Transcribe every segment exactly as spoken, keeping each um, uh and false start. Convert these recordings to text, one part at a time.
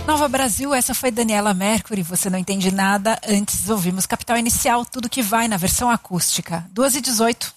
Nova Brasil, essa foi Daniela Mercury, Você Não Entende Nada. Antes ouvimos Capital Inicial, Tudo Que Vai, na versão acústica. duas e dezoito.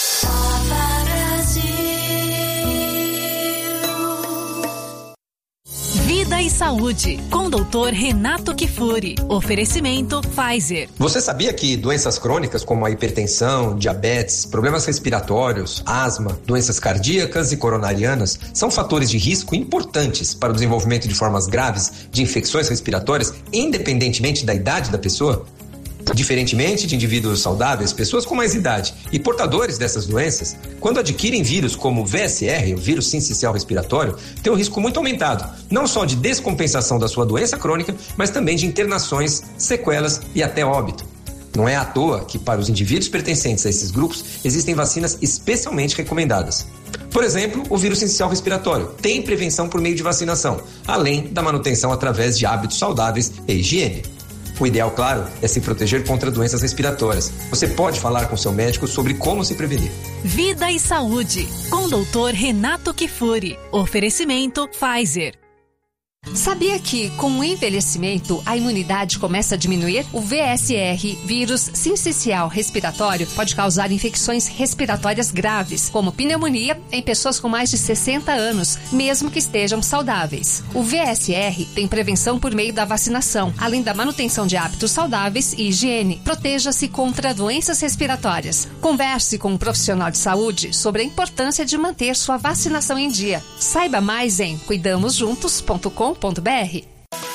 Vida e Saúde, com doutor Renato Kifuri. Oferecimento Pfizer. Você sabia que doenças crônicas como a hipertensão, diabetes, problemas respiratórios, asma, doenças cardíacas e coronarianas são fatores de risco importantes para o desenvolvimento de formas graves de infecções respiratórias, independentemente da idade da pessoa? Diferentemente de indivíduos saudáveis, pessoas com mais idade e portadores dessas doenças, quando adquirem vírus como o V S R, o vírus sincicial respiratório, têm um risco muito aumentado, não só de descompensação da sua doença crônica, mas também de internações, sequelas e até óbito. Não é à toa que, para os indivíduos pertencentes a esses grupos, existem vacinas especialmente recomendadas. Por exemplo, o vírus sincicial respiratório tem prevenção por meio de vacinação, além da manutenção através de hábitos saudáveis e higiene. O ideal, claro, é se proteger contra doenças respiratórias. Você pode falar com seu médico sobre como se prevenir. Vida e Saúde, com doutor Renato Kifuri. Oferecimento Pfizer. Sabia que, com o envelhecimento, a imunidade começa a diminuir? O V S R, vírus sincicial respiratório, pode causar infecções respiratórias graves, como pneumonia, em pessoas com mais de sessenta anos, mesmo que estejam saudáveis. O V S R tem prevenção por meio da vacinação, além da manutenção de hábitos saudáveis e higiene. Proteja-se contra doenças respiratórias. Converse com um profissional de saúde sobre a importância de manter sua vacinação em dia. Saiba mais em cuidamos juntos ponto com ponto b r.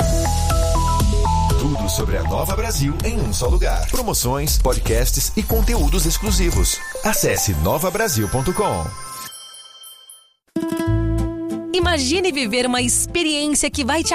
Tudo sobre a Nova Brasil em um só lugar. Promoções, podcasts e conteúdos exclusivos. Acesse nova brasil ponto com. Imagine viver uma experiência que vai te